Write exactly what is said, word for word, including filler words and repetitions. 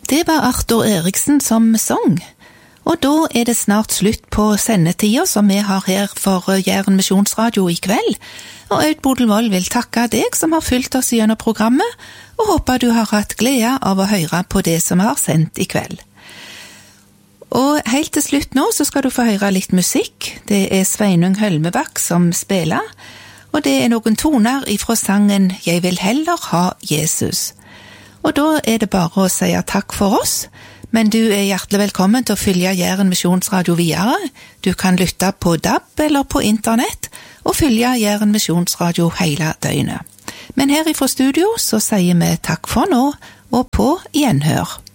Det var Arthur Eriksen som sang, og da er det snart slutt på sendetida som vi har her for Jæren Misjonsradio i kveld, og Aud Bodelvold vil takke deg som har fulgt oss gjennom programmet, og håper du har hatt glede av å høre på det som vi har sendt i kveld. Og helt til slutt nå så skal du få høre litt musikk. Det er Sveinung Hølmebakk som spiller, og det er noen toner ifra sangen «Jeg vil heller ha Jesus». Og da er det bare å si takk for oss, men du er hjertelig velkommen til å følge Jæren Misjonsradio videre. Du kan lytte på D A B eller på internett, og følge Jæren Misjonsradio hele døgnet. Men her ifra studio så sier vi takk for nå, og på gjenhør.